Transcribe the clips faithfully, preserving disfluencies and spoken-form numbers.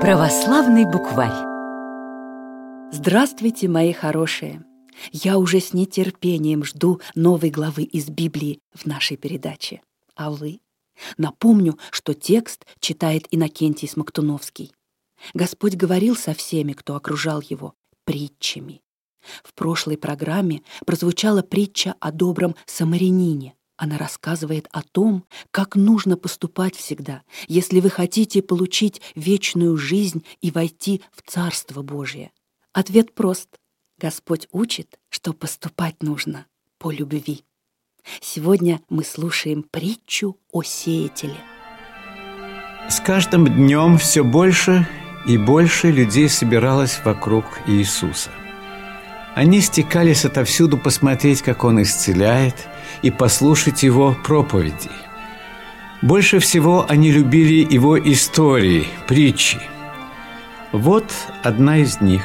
Православный букварь. Здравствуйте, мои хорошие! Я уже с нетерпением жду новой главы из Библии в нашей передаче. А вы? Напомню, что текст читает Иннокентий Смоктуновский. Господь говорил со всеми, кто окружал его, притчами. В прошлой программе прозвучала притча о добром самарянине. Она рассказывает о том, как нужно поступать всегда, если вы хотите получить вечную жизнь и войти в Царство Божие. Ответ прост. Господь учит, что поступать нужно по любви. Сегодня мы слушаем притчу о сеятеле. С каждым днем все больше и больше людей собиралось вокруг Иисуса. Они стекались отовсюду посмотреть, как Он исцеляет, и послушать Его проповеди. Больше всего они любили Его истории, притчи. Вот одна из них.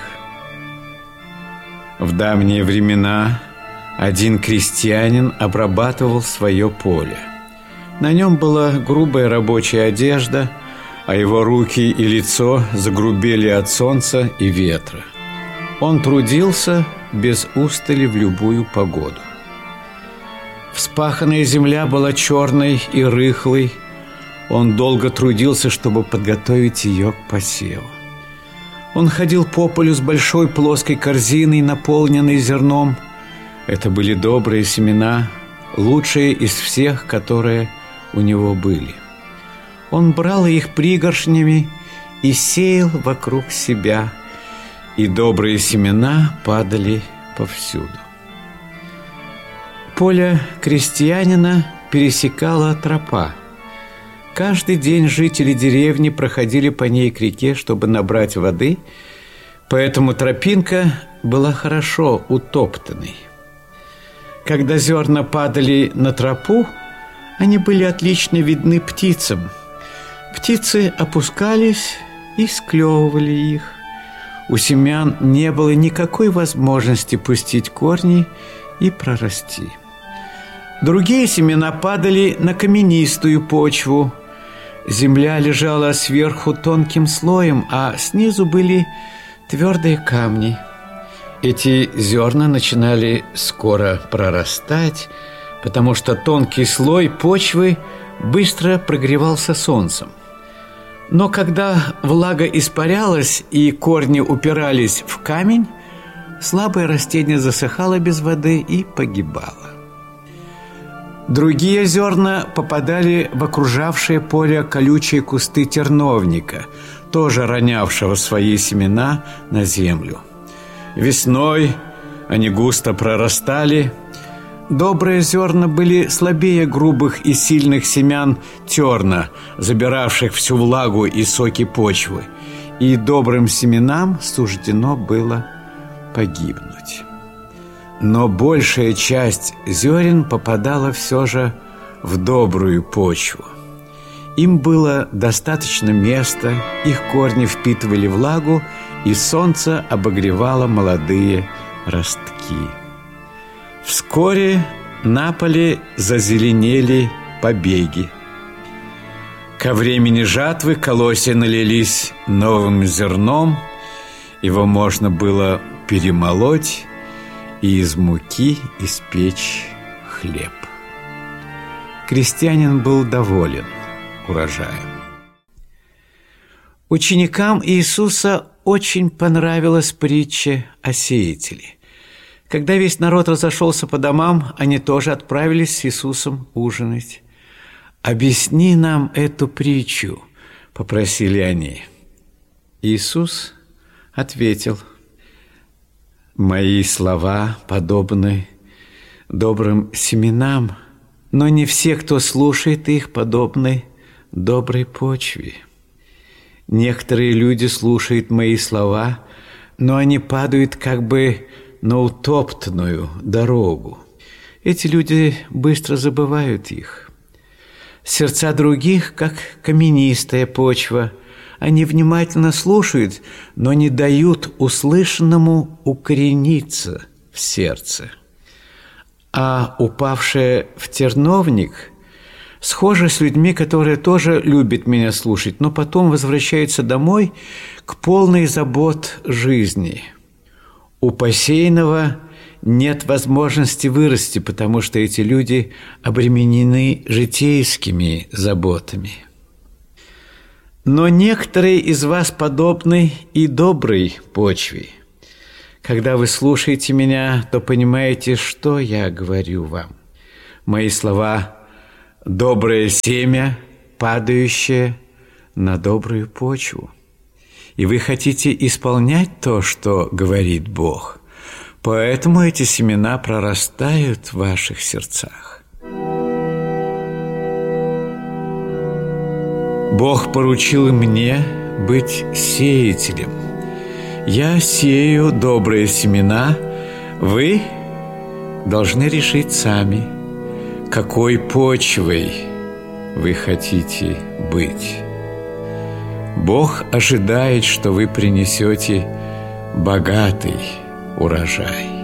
В давние времена один крестьянин обрабатывал свое поле. На нем была грубая рабочая одежда, а его руки и лицо загрубели от солнца и ветра. Он трудился без устали в любую погоду. Вспаханная земля была черной и рыхлой. Он долго трудился, чтобы подготовить ее к посеву. Он ходил по полю с большой плоской корзиной, наполненной зерном. Это были добрые семена, лучшие из всех, которые у него были. Он брал их пригоршнями и сеял вокруг себя, и добрые семена падали повсюду. Поле крестьянина пересекала тропа. Каждый день жители деревни проходили по ней к реке, чтобы набрать воды, поэтому тропинка была хорошо утоптанной. Когда зерна падали на тропу, они были отлично видны птицам. Птицы опускались и склевывали их. У семян не было никакой возможности пустить корни и прорасти. Другие семена падали на каменистую почву. Земля лежала сверху тонким слоем, а снизу были твердые камни. Эти зерна начинали скоро прорастать, потому что тонкий слой почвы быстро прогревался солнцем. Но когда влага испарялась и корни упирались в камень, слабое растение засыхало без воды и погибало. Другие зерна попадали в окружавшее поле колючие кусты терновника, тоже ронявшего свои семена на землю. Весной они густо прорастали. Добрые зерна были слабее грубых и сильных семян терна, забиравших всю влагу и соки почвы, и добрым семенам суждено было погибнуть. Но большая часть зерен попадала все же в добрую почву. Им было достаточно места, их корни впитывали влагу, и солнце обогревало молодые ростки. Вскоре на поле зазеленели побеги. Ко времени жатвы колосья налились новым зерном, его можно было перемолоть и из муки испечь хлеб. Крестьянин был доволен урожаем. Ученикам Иисуса очень понравилась притча о сеятеле. Когда весь народ разошелся по домам, они тоже отправились с Иисусом ужинать. «Объясни нам эту притчу», – попросили они. Иисус ответил: «Мои слова подобны добрым семенам, но не все, кто слушает их, подобны доброй почве. Некоторые люди слушают мои слова, но они падают как бы на утоптанную дорогу. Эти люди быстро забывают их. Сердца других, как каменистая почва, они внимательно слушают, но не дают услышанному укорениться в сердце. А упавшая в терновник Схожи с людьми, которые тоже любят меня слушать, но потом возвращаются домой к полной забот жизни. У посеянного нет возможности вырасти, потому что эти люди обременены житейскими заботами. Но некоторые из вас подобны и доброй почве. Когда вы слушаете меня, то понимаете, что я говорю вам. Мои слова – доброе семя, падающее на добрую почву. И вы хотите исполнять то, что говорит Бог. Поэтому эти семена прорастают в ваших сердцах. Бог поручил мне быть сеятелем. Я сею добрые семена, вы должны решить сами, какой почвой вы хотите быть. Бог ожидает, что вы принесете богатый урожай.